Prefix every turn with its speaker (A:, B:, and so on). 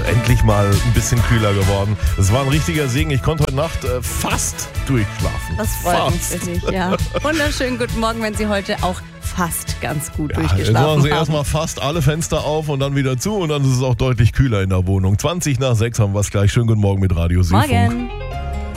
A: endlich mal ein bisschen kühler geworden. Es war ein richtiger Segen. Ich konnte heute Nacht fast durchschlafen.
B: Das freut mich wirklich, ja. Wunderschönen guten Morgen, wenn Sie heute auch fast ganz gut durchgeschlafen
A: jetzt machen Sie
B: haben.
A: erstmal fast alle Fenster auf und dann wieder zu und dann ist es auch deutlich kühler in der Wohnung. 20 nach 6 haben wir es gleich. Schönen guten Morgen mit Radio Südfunk.
B: Morgen.